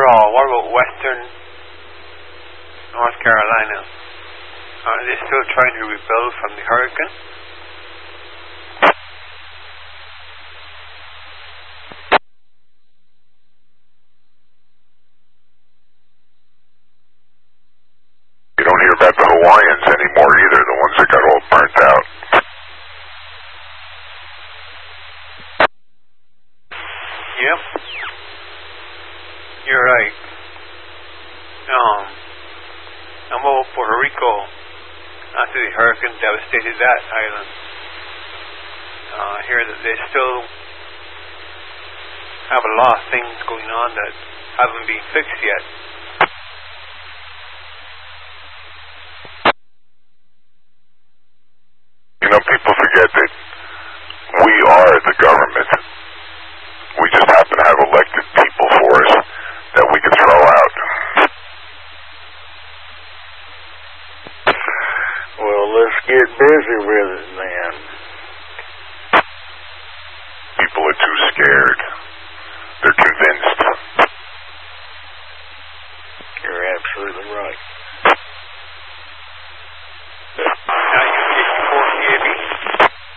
overall, what about western North Carolina? Are they still trying to rebuild from the hurricane? You don't hear about the Hawaiians anymore either, the ones that got all burnt out. Yep. You're right. I'm over Puerto Rico after the hurricane devastated that island. I hear that they still have a lot of things going on that haven't been fixed yet. You know, people forget that we are the government. We just happen to have elected people for us that we can throw out. Well, let's get busy with it then. People are too scared. They're convinced. You're absolutely right.